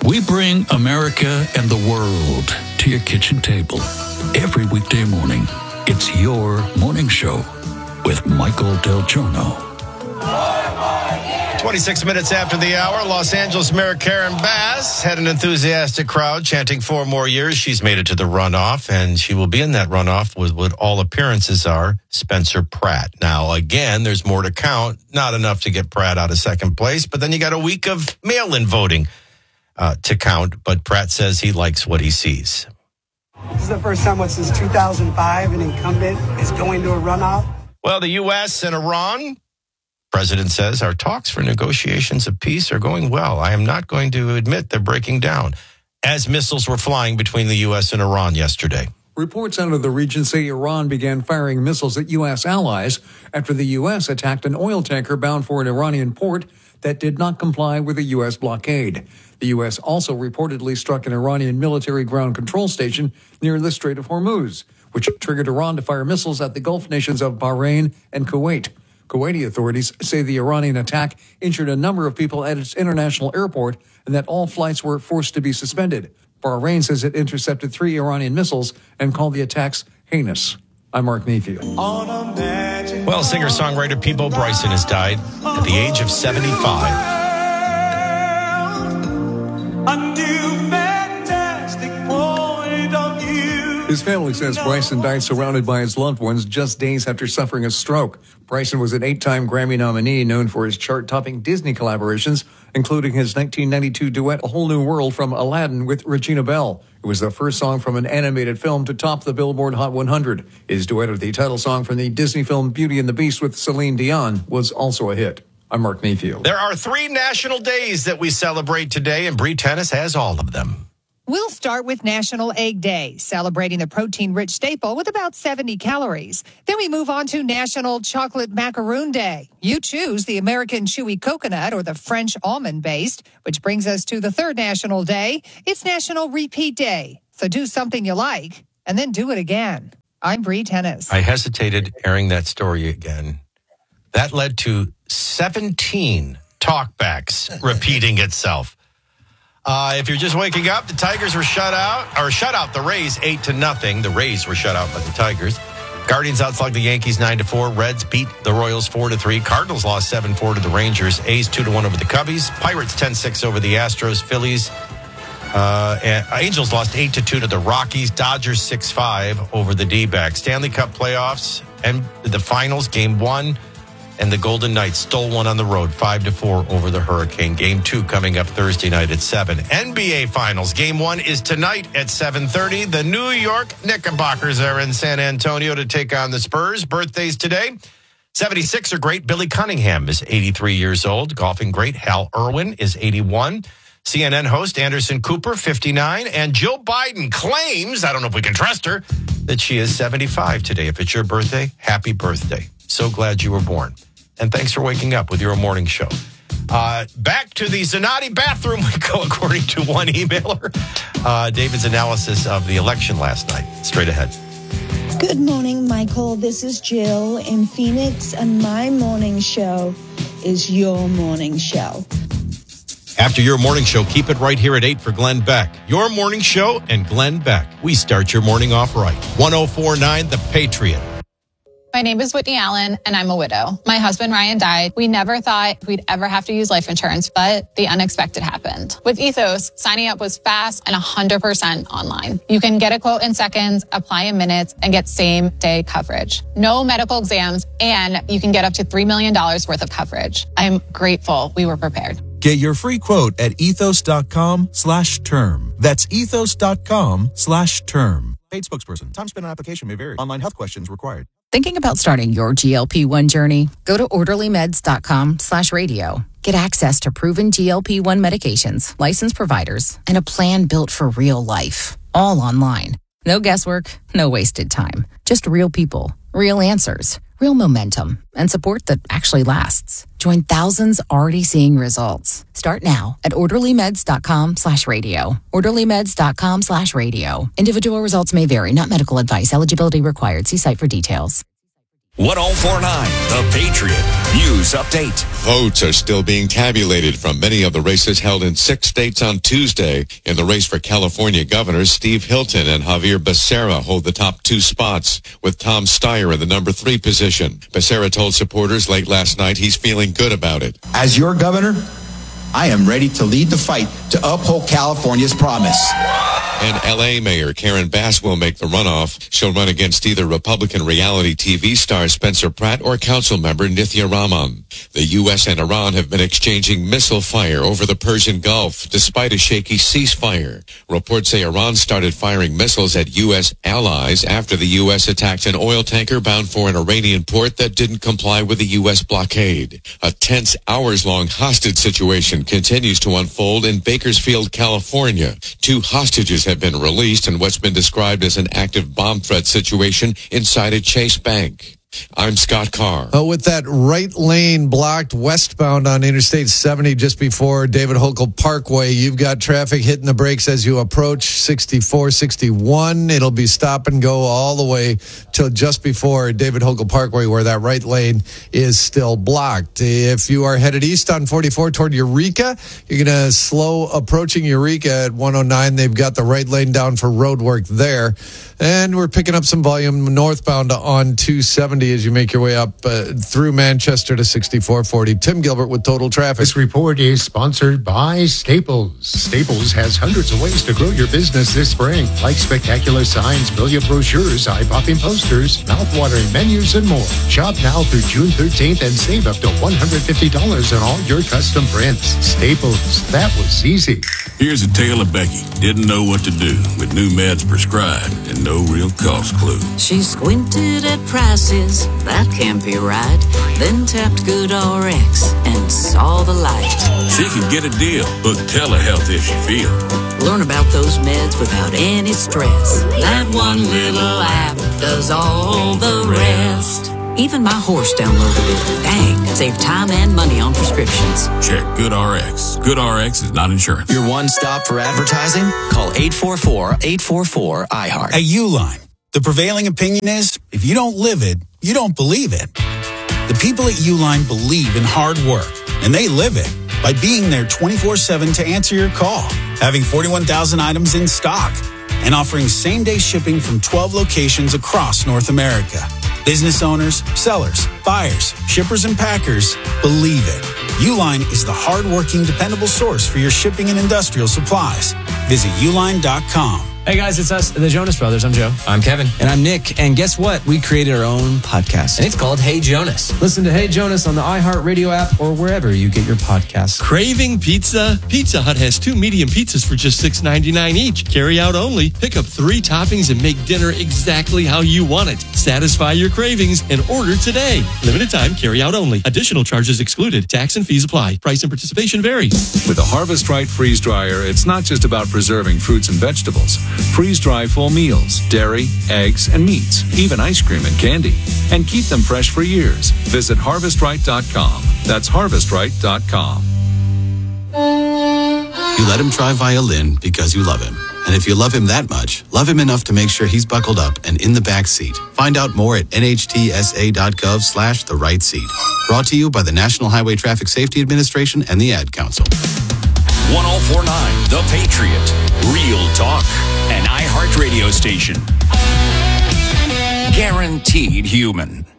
We bring America and the world to your kitchen table. Every weekday morning, it's your morning show with Michael Del Giorno. 26 minutes after the hour, Los Angeles Mayor Karen Bass had an enthusiastic crowd chanting 4 more years. She's made it to the runoff, and she will be in that runoff with what all appearances are, Spencer Pratt. Now, again, there's more to count. Not enough to get Pratt out of second place, but then you got a week of mail-in voting to count. But Pratt says he likes what he sees. This is the first time since 2005 an incumbent is going to a runoff. Well, the U.S. and Iran, President says, our talks for negotiations of peace are going well. I am not going to admit they're breaking down, as missiles were flying between the U.S. and Iran yesterday. Reports out of the region say Iran began firing missiles at U.S. allies after the U.S. attacked an oil tanker bound for an Iranian port that did not comply with a U.S. blockade. The U.S. also reportedly struck an Iranian military ground control station near the Strait of Hormuz, which triggered Iran to fire missiles at the Gulf nations of Bahrain and Kuwait. Kuwaiti authorities say the Iranian attack injured a number of people at its international airport and that all flights were forced to be suspended. Bahrain says it intercepted 3 Iranian missiles and called the attacks heinous. I'm Mark Mayfield. Well, singer-songwriter Peabo Bryson has died at the age of 75. His family says Bryson died surrounded by his loved ones just days after suffering a stroke. Bryson was an 8-time Grammy nominee known for his chart-topping Disney collaborations, including his 1992 duet A Whole New World from Aladdin with Regina Belle. It was the first song from an animated film to top the Billboard Hot 100. His duet of the title song from the Disney film Beauty and the Beast with Celine Dion was also a hit. I'm Mark Mayfield. There are 3 national days that we celebrate today, and Bree Tennis has all of them. We'll start with National Egg Day, celebrating the protein-rich staple with about 70 calories. Then we move on to National Chocolate Macaroon Day. You choose the American Chewy Coconut or the French Almond-based, which brings us to the 3rd National Day. It's National Repeat Day. So do something you like, and then do it again. I'm Bree Tennis. I hesitated airing that story again. That led to 17 talkbacks repeating itself. If you're just waking up, the Tigers were shut out the Rays 8-0. The Rays were shut out by the Tigers. Guardians outslugged the Yankees 9-4. Reds beat the Royals 4-3. Cardinals lost 7-4 to the Rangers. A's 2-1 over the Cubbies. Pirates 10-6 over the Astros. Phillies. Angels lost 8-2 to the Rockies. Dodgers 6-5 over the D-backs. Stanley Cup playoffs and the finals, Game 1. And the Golden Knights stole one on the road, 5-4 over the Hurricane. Game 2 coming up Thursday night at 7. NBA Finals. Game 1 is tonight at 7:30. The New York Knickerbockers are in San Antonio to take on the Spurs. Birthdays today. 76er great Billy Cunningham is 83 years old. Golfing great Hal Irwin is 81. CNN host Anderson Cooper, 59. And Jill Biden claims, I don't know if we can trust her, that she is 75 today. If it's your birthday, happy birthday. So glad you were born. And thanks for waking up with your morning show. Back to the Zanotti bathroom we go, according to one emailer. David's analysis of the election last night. Straight ahead. Good morning, Michael. This is Jill in Phoenix, and my morning show is your morning show. After your morning show, keep it right here at 8 for Glenn Beck. Your morning show and Glenn Beck. We start your morning off right. 104.9 The Patriot. My name is Whitney Allen, and I'm a widow. My husband, Ryan, died. We never thought we'd ever have to use life insurance, but the unexpected happened. With Ethos, signing up was fast and 100% online. You can get a quote in seconds, apply in minutes, and get same-day coverage. No medical exams, and you can get up to $3 million worth of coverage. I'm grateful we were prepared. Get your free quote at ethos.com/term. That's ethos.com/term. Paid spokesperson. Time spent on application may vary. Online health questions required. Thinking about starting your GLP-1 journey? Go to orderlymeds.com/radio. Get access to proven GLP-1 medications, licensed providers, and a plan built for real life. All online. No guesswork, no wasted time. Just real people, real answers, real momentum, and support that actually lasts. Join thousands already seeing results. Start now at orderlymeds.com/radio. Orderlymeds.com/radio. Individual results may vary, not medical advice. Eligibility required. See site for details. 1049, The Patriot. News update. Votes are still being tabulated from many of the races held in 6 states on Tuesday. In the race for California governors, Steve Hilton and Javier Becerra hold the top 2 spots, with Tom Steyer in the number 3 position. Becerra told supporters late last night he's feeling good about it. As your governor, I am ready to lead the fight to uphold California's promise. And L.A. Mayor Karen Bass will make the runoff. She'll run against either Republican reality TV star Spencer Pratt or council member Nithya Raman. The U.S. and Iran have been exchanging missile fire over the Persian Gulf, despite a shaky ceasefire. Reports say Iran started firing missiles at U.S. allies after the U.S. attacked an oil tanker bound for an Iranian port that didn't comply with the U.S. blockade. A tense, hours-long hostage situation continues to unfold in Bakersfield, California. 2 hostages have been released in what's been described as an active bomb threat situation inside a Chase Bank. I'm Scott Carr. With that right lane blocked westbound on Interstate 70 just before David Hochul Parkway, you've got traffic hitting the brakes as you approach 64, 61. It'll be stop and go all the way till just before David Hochul Parkway, where that right lane is still blocked. If you are headed east on 44 toward Eureka, you're going to slow approaching Eureka at 109. They've got the right lane down for road work there. And we're picking up some volume northbound on 270 as you make your way up through Manchester to 6440. Tim Gilbert with Total Traffic. This report is sponsored by Staples. Staples has hundreds of ways to grow your business this spring, like spectacular signs, brilliant brochures, eye-popping posters, mouth-watering menus, and more. Shop now through June 13th and save up to $150 on all your custom prints. Staples, that was easy. Here's a tale of Becky. Didn't know what to do with new meds prescribed and no real cost clue. She squinted at prices, that can't be right. Then tapped GoodRx and saw the light. She could get a deal, book telehealth if she feels. Learn about those meds without any stress. That one little app does all the rest. Even my horse downloaded it. Dang, save time and money on prescriptions. Check GoodRx. GoodRx is not insurance. Your one stop for advertising? Call 844-844-IHEART. At Uline, the prevailing opinion is, if you don't live it, you don't believe it. The people at Uline believe in hard work, and they live it by being there 24/7 to answer your call, having 41,000 items in stock, and offering same-day shipping from 12 locations across North America. Business owners, sellers, buyers, shippers, and packers believe it. Uline is the hard-working, dependable source for your shipping and industrial supplies. Visit uline.com. Hey guys, it's us, the Jonas Brothers. I'm Joe. I'm Kevin. And I'm Nick. And guess what? We created our own podcast. And it's called Hey Jonas. Listen to Hey Jonas on the iHeartRadio app or wherever you get your podcasts. Craving pizza? Pizza Hut has 2 medium pizzas for just $6.99 each. Carry out only. Pick up 3 toppings and make dinner exactly how you want it. Satisfy your cravings and order today. Limited time, carry out only. Additional charges excluded. Tax and fees apply. Price and participation vary. With the Harvest Right freeze dryer, it's not just about preserving fruits and vegetables. Freeze dry full meals, dairy, eggs, and meats, even ice cream and candy, and keep them fresh for years. Visit harvestright.com. That's harvestright.com. You let him try violin because you love him. And if you love him that much, love him enough to make sure he's buckled up and in the back seat. Find out more at nhtsa.gov/the right seat. Brought to you by the National Highway Traffic Safety Administration and the Ad Council. 1049, The Patriot. Real talk. An iHeart radio station. Guaranteed human.